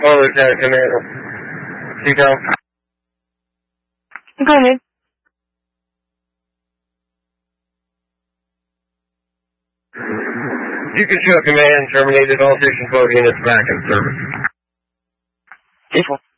Oh, Lieutenant Commander. Chico? Go ahead. You can show command terminated all Station 12 units back in service. Peaceful.